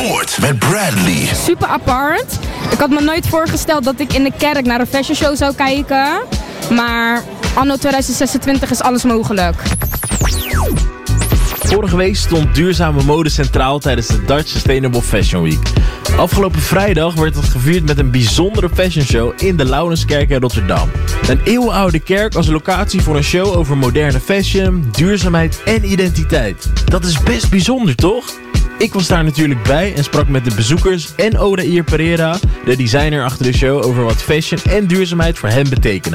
Sport met Bradley. Super apart. Ik had me nooit voorgesteld dat ik in de kerk naar een fashion show zou kijken. Maar anno 2026 is alles mogelijk. Vorige week stond duurzame mode centraal tijdens de Dutch Sustainable Fashion Week. Afgelopen vrijdag werd het gevierd met een bijzondere fashion show in de Laurenskerk in Rotterdam. Een eeuwenoude kerk als locatie voor een show over moderne fashion, duurzaamheid en identiteit. Dat is best bijzonder, toch? Ik was daar natuurlijk bij en sprak met de bezoekers en Odair Pereira, de designer achter de show, over wat fashion en duurzaamheid voor hen betekenen.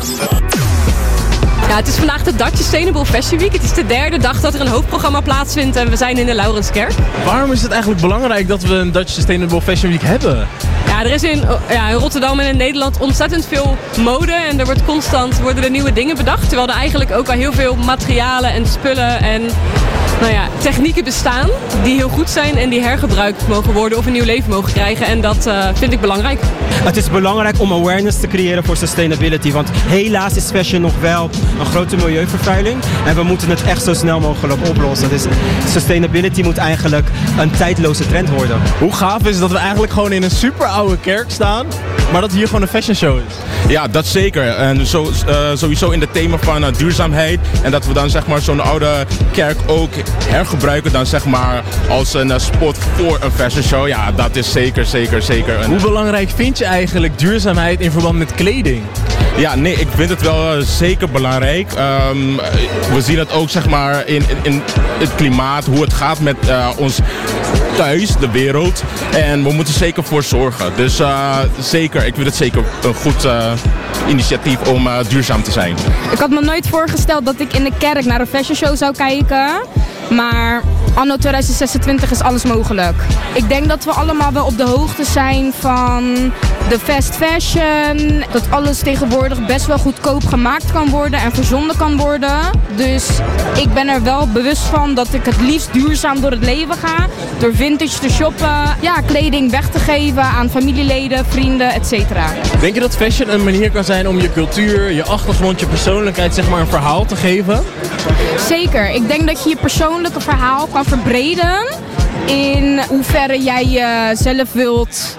Ja, het is vandaag de Dutch Sustainable Fashion Week. Het is de derde dag dat er een hoofdprogramma plaatsvindt en we zijn in de Laurenskerk. Waarom is het eigenlijk belangrijk dat we een Dutch Sustainable Fashion Week hebben? Ja, er is in Rotterdam en in Nederland ontzettend veel mode en er worden er nieuwe dingen bedacht. Terwijl er eigenlijk ook al heel veel materialen en spullen en technieken bestaan die heel goed zijn en die hergebruikt mogen worden of een nieuw leven mogen krijgen. En dat vind ik belangrijk. Het is belangrijk om awareness te creëren voor sustainability, want helaas is fashion nog wel een grote milieuvervuiling en we moeten het echt zo snel mogelijk oplossen. Dus sustainability moet eigenlijk een tijdloze trend worden. Hoe gaaf is het dat we eigenlijk gewoon in een super oude kerk staan, maar dat hier gewoon een fashion show is? Ja, dat zeker. En sowieso in het thema van duurzaamheid en dat we dan zeg maar zo'n oude kerk ook hergebruiken dan zeg maar als een spot voor een fashion show. Ja, dat is zeker. Hoe belangrijk vind je eigenlijk duurzaamheid in verband met kleding? Ja, nee, ik vind het wel zeker belangrijk. We zien het ook zeg maar in het klimaat, hoe het gaat met ons thuis, de wereld. En we moeten zeker voor zorgen. Dus zeker, ik vind het zeker een goed initiatief om duurzaam te zijn. Ik had me nooit voorgesteld dat ik in de kerk naar een fashion show zou kijken. Maar anno 2026 is alles mogelijk. Ik denk dat we allemaal wel op de hoogte zijn van de fast fashion. Dat alles tegenwoordig best wel goedkoop gemaakt kan worden en verzonden kan worden. Dus ik ben er wel bewust van dat ik het liefst duurzaam door het leven ga. Door vintage te shoppen, kleding weg te geven aan familieleden, vrienden, etc. Denk je dat fashion een manier kan zijn om je cultuur, je achtergrond, je persoonlijkheid zeg maar een verhaal te geven? Zeker. Ik denk dat je je persoonlijke verhaal kan verbreden in hoeverre jij jezelf wilt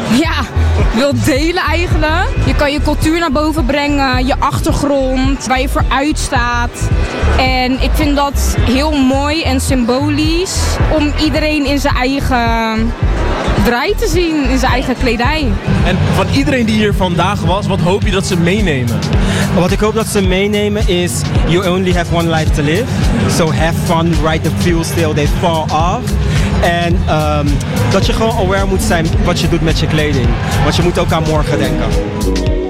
delen eigenlijk. Je kan je cultuur naar boven brengen, je achtergrond, waar je voor uitstaat. En ik vind dat heel mooi en symbolisch om iedereen in zijn eigen draai te zien, in zijn eigen kledij. En van iedereen die hier vandaag was, wat hoop je dat ze meenemen? Wat ik hoop dat ze meenemen is, you only have one life to live. So have fun, ride the fuels till they fall off. En dat je gewoon aware moet zijn wat je doet met je kleding. Want je moet ook aan morgen denken.